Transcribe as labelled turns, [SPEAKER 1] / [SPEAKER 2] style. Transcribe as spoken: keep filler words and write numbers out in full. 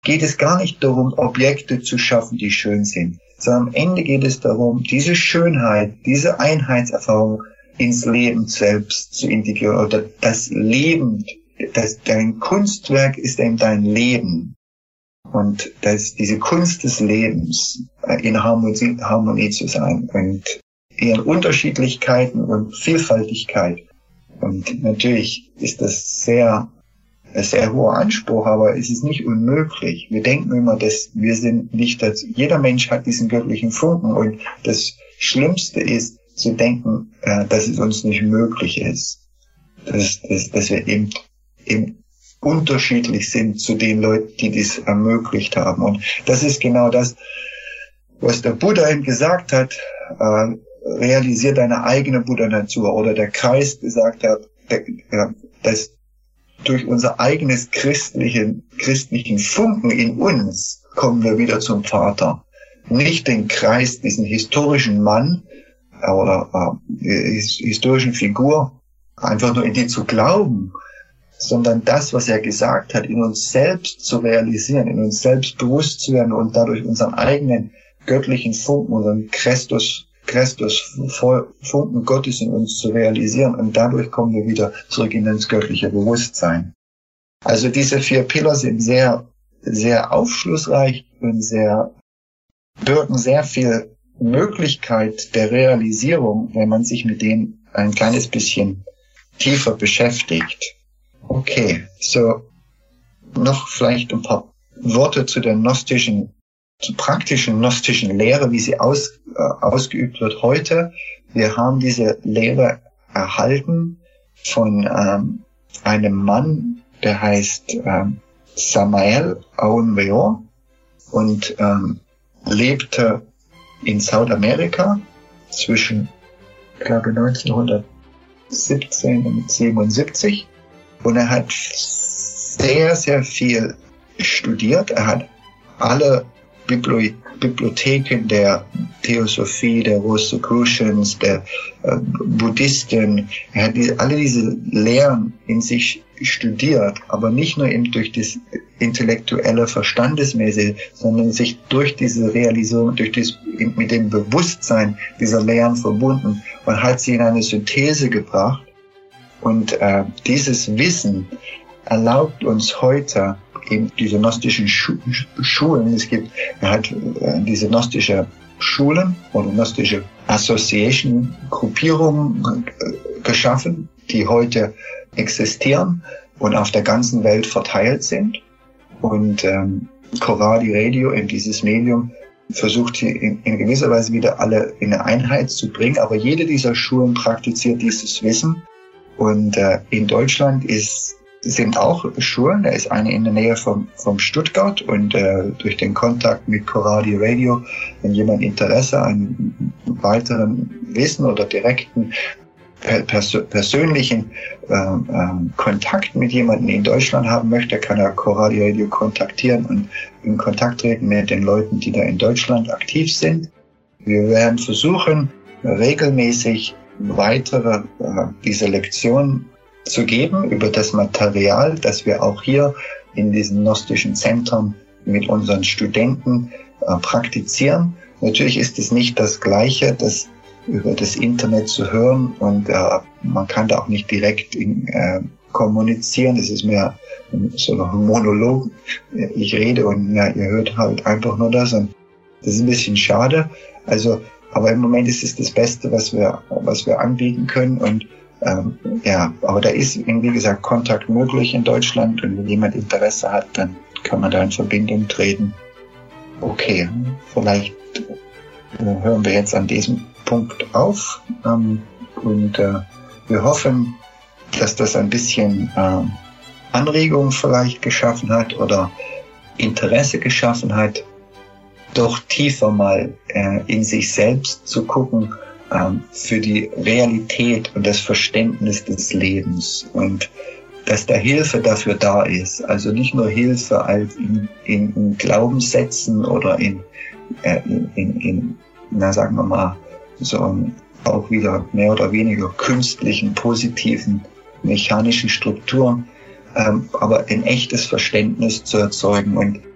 [SPEAKER 1] geht es gar nicht darum, Objekte zu schaffen, die schön sind, sondern am Ende geht es darum, diese Schönheit, diese Einheitserfahrung ins Leben selbst zu integrieren, oder das Leben, das, dein Kunstwerk ist eben dein Leben. Und das, diese Kunst des Lebens, in Harmonie, Harmonie zu sein und ihren Unterschiedlichkeiten und Vielfaltigkeit. Und natürlich ist das sehr, ein sehr hoher Anspruch, aber es ist nicht unmöglich. Wir denken immer, dass wir sind nicht, dass jeder Mensch hat diesen göttlichen Funken, und das Schlimmste ist zu denken, dass es uns nicht möglich ist, dass, dass, dass wir eben, eben unterschiedlich sind zu den Leuten, die dies ermöglicht haben. Und das ist genau das, was der Buddha eben gesagt hat, äh, realisiert deine eigene Buddha-Natur, oder der Christ gesagt hat, der, ja, dass durch unser eigenes christlichen, christlichen Funken in uns kommen wir wieder zum Vater. Nicht den Christ, diesen historischen Mann äh, oder äh, historischen Figur, einfach nur in die zu glauben, sondern das, was er gesagt hat, in uns selbst zu realisieren, in uns selbst bewusst zu werden und dadurch unseren eigenen göttlichen Funken, unseren Christus, Christus Funken Gottes in uns zu realisieren, und dadurch kommen wir wieder zurück in das göttliche Bewusstsein. Also diese vier Pillar sind sehr, sehr aufschlussreich und sehr, birgen sehr viel Möglichkeit der Realisierung, wenn man sich mit denen ein kleines bisschen tiefer beschäftigt. Okay, so noch vielleicht ein paar Worte zu der gnostischen, zur praktischen gnostischen Lehre, wie sie aus, äh, ausgeübt wird heute. Wir haben diese Lehre erhalten von ähm, einem Mann, der heißt ähm, Samael Aun Weor und ähm, lebte in Südamerika zwischen, ich glaube, neunzehnhundertsiebzehn und siebenundsiebzig. Und er hat sehr, sehr viel studiert. Er hat alle Bibli- Bibliotheken der Theosophie, der Rosicrucians, der äh, Buddhisten, er hat diese, alle diese Lehren in sich studiert, aber nicht nur eben durch das intellektuelle, verstandesmäßige, sondern sich durch diese Realisierung, durch das, mit dem Bewusstsein dieser Lehren verbunden, und hat sie in eine Synthese gebracht. Und äh, dieses Wissen erlaubt uns heute eben diese gnostischen Schu- Schulen, es gibt, er hat äh, diese gnostische Schulen oder gnostische Association, Gruppierungen äh, geschaffen, die heute existieren und auf der ganzen Welt verteilt sind. Und ähm, Coradi Radio, in dieses Medium, versucht sie in, in gewisser Weise wieder alle in eine Einheit zu bringen, aber jede dieser Schulen praktiziert dieses Wissen. Und äh, in Deutschland ist, sind auch Schulen, da ist eine in der Nähe vom, vom Stuttgart, und äh, durch den Kontakt mit Coradi Radio, wenn jemand Interesse an weiteren Wissen oder direkten pers- persönlichen äh, äh, Kontakt mit jemandem in Deutschland haben möchte, kann er Coradi Radio kontaktieren und in Kontakt treten mit den Leuten, die da in Deutschland aktiv sind. Wir werden versuchen, regelmäßig weitere äh, diese Lektion zu geben über das Material, das wir auch hier in diesen gnostischen Zentren mit unseren Studenten äh, praktizieren. Natürlich ist es nicht das Gleiche, das über das Internet zu hören, und äh, man kann da auch nicht direkt in, äh, kommunizieren. Es ist mehr so ein Monolog. Ich rede und ja, ihr hört halt einfach nur das, und das ist ein bisschen schade. Also aber im Moment ist es das Beste, was wir, was wir anbieten können. Und ähm, ja, aber da ist, wie gesagt, Kontakt möglich in Deutschland. Und wenn jemand Interesse hat, dann kann man da in Verbindung treten. Okay, vielleicht äh, hören wir jetzt an diesem Punkt auf. Ähm, und äh, wir hoffen, dass das ein bisschen äh, Anregung vielleicht geschaffen hat oder Interesse geschaffen hat, doch tiefer mal äh, in sich selbst zu gucken, ähm, für die Realität und das Verständnis des Lebens, und dass da Hilfe dafür da ist. Also nicht nur Hilfe als in, in, in Glaubenssätzen oder in, äh, in, in, in, na sagen wir mal, so auch wieder mehr oder weniger künstlichen, positiven, mechanischen Strukturen, ähm, aber ein echtes Verständnis zu erzeugen. Und